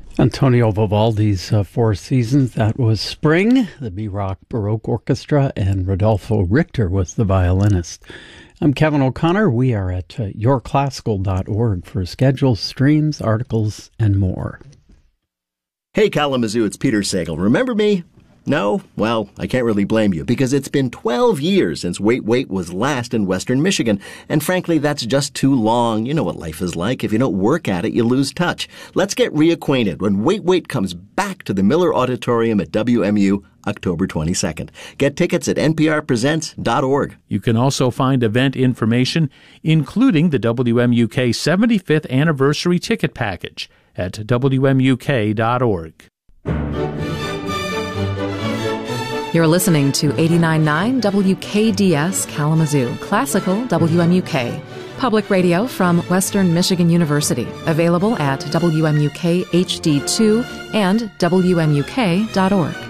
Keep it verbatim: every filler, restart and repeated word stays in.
Antonio Vivaldi's uh, Four Seasons, that was Spring, the B-Rock Baroque Orchestra, and Rodolfo Richter was the violinist. I'm Kevin O'Connor. We are at uh, your classical dot org for schedules, streams, articles, and more. Hey Kalamazoo, it's Peter Sagal. Remember me? No? Well, I can't really blame you, because it's been twelve years since Wait Wait was last in Western Michigan, and frankly, that's just too long. You know what life is like. If you don't work at it, you lose touch. Let's get reacquainted when Wait Wait comes back to the Miller Auditorium at W M U October twenty-second. Get tickets at N P R presents dot org. You can also find event information, including the W M U K seventy-fifth Anniversary Ticket Package at W M U K dot org. You're listening to eighty-nine point nine W K D S Kalamazoo, classical W M U K. Public radio from Western Michigan University, available at W M U K H D two and W M U K dot org.